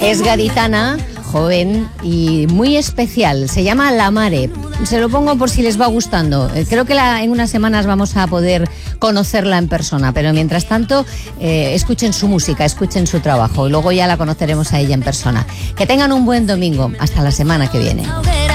Es gaditana, joven y muy especial. Se llama La Mare. Se lo pongo por si les va gustando. Creo que en unas semanas vamos a poder conocerla en persona, pero mientras tanto escuchen su música, escuchen su trabajo y luego ya la conoceremos a ella en persona. Que tengan un buen domingo. Hasta la semana que viene.